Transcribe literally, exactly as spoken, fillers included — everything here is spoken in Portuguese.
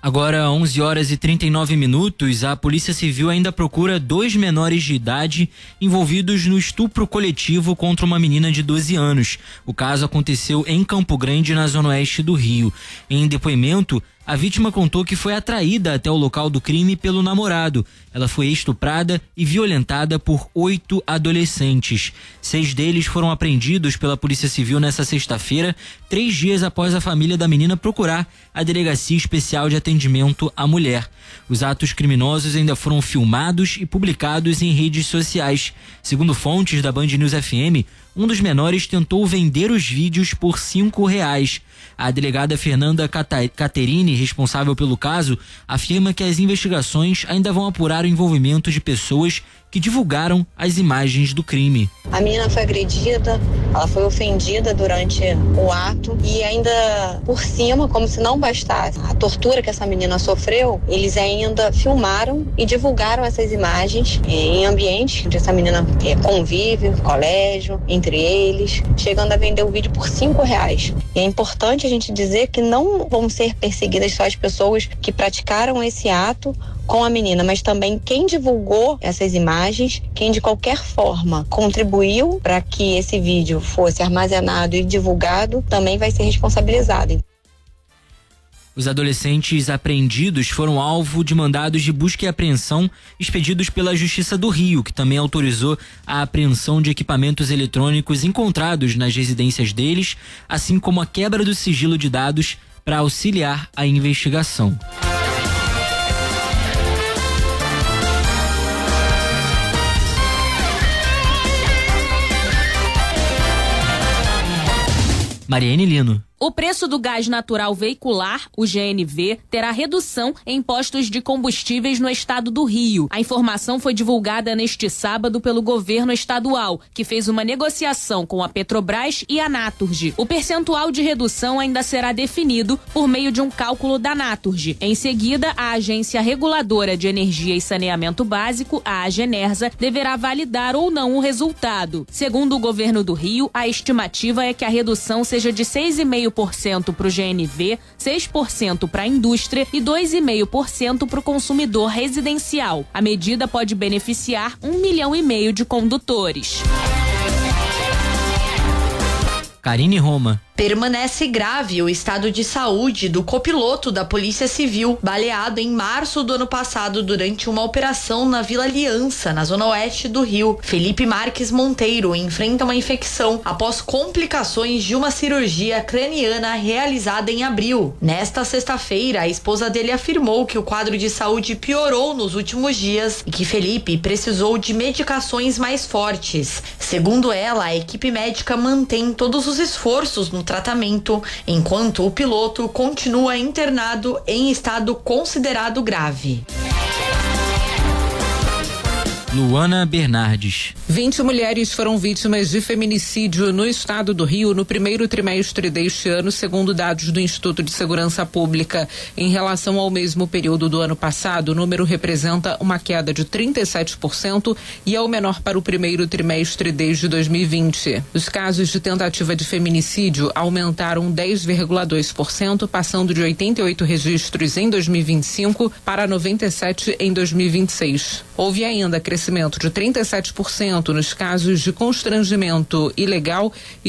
Agora, onze horas e trinta e nove minutos, a Polícia Civil ainda procura dois menores de idade envolvidos no estupro coletivo contra uma menina de doze anos. O caso aconteceu em Campo Grande, na zona oeste do Rio. Em depoimento, a vítima contou que foi atraída até o local do crime pelo namorado. Ela foi estuprada e violentada por oito adolescentes. Seis deles foram apreendidos pela Polícia Civil nesta sexta-feira, três dias após a família da menina procurar a Delegacia Especial de Atendimento à Mulher. Os atos criminosos ainda foram filmados e publicados em redes sociais. Segundo fontes da Band News F M, um dos menores tentou vender os vídeos por cinco reais. A delegada Fernanda Caterini, responsável pelo caso, afirma que as investigações ainda vão apurar o envolvimento de pessoas que divulgaram as imagens do crime. A menina foi agredida, ela foi ofendida durante o ato e ainda por cima, como se não bastasse a tortura que essa menina sofreu, eles ainda filmaram e divulgaram essas imagens em ambientes onde essa menina convive, colégio, entre eles, chegando a vender o vídeo por cinco reais. E é importante a gente dizer que não vão ser perseguidas só as pessoas que praticaram esse ato com a menina, mas também quem divulgou essas imagens, quem de qualquer forma contribuiu para que esse vídeo fosse armazenado e divulgado, também vai ser responsabilizado. Os adolescentes apreendidos foram alvo de mandados de busca e apreensão expedidos pela Justiça do Rio, que também autorizou a apreensão de equipamentos eletrônicos encontrados nas residências deles, assim como a quebra do sigilo de dados para auxiliar a investigação. Mariane Lino. O preço do gás natural veicular, o G N V, terá redução em postos de combustíveis no estado do Rio. A informação foi divulgada neste sábado pelo governo estadual, que fez uma negociação com a Petrobras e a Naturgy. O percentual de redução ainda será definido por meio de um cálculo da Naturgy. Em seguida, a Agência Reguladora de Energia e Saneamento Básico, a Agenersa, deverá validar ou não o resultado. Segundo o governo do Rio, a estimativa é que a redução seja de seis vírgula cinco por cento para o G N V, seis por cento para a indústria e dois vírgula cinco por cento para o consumidor residencial. A medida pode beneficiar um milhão e meio de condutores. Karine Roma. Permanece grave o estado de saúde do copiloto da Polícia Civil, baleado em março do ano passado durante uma operação na Vila Aliança, na zona oeste do Rio. Felipe Marques Monteiro enfrenta uma infecção após complicações de uma cirurgia craniana realizada em abril. Nesta sexta-feira, a esposa dele afirmou que o quadro de saúde piorou nos últimos dias e que Felipe precisou de medicações mais fortes. Segundo ela, a equipe médica mantém todos os esforços no tratamento, enquanto o piloto continua internado em estado considerado grave. Luana Bernardes. vinte mulheres foram vítimas de feminicídio no estado do Rio no primeiro trimestre deste ano, segundo dados do Instituto de Segurança Pública. Em relação ao mesmo período do ano passado, o número representa uma queda de trinta e sete por cento e é o menor para o primeiro trimestre desde dois mil e vinte. Os casos de tentativa de feminicídio aumentaram dez vírgula dois por cento, passando de oitenta e oito registros em dois mil e vinte e cinco para noventa e sete em dois mil e vinte e seis. Houve ainda crescimento de trinta e sete por cento nos casos de constrangimento ilegal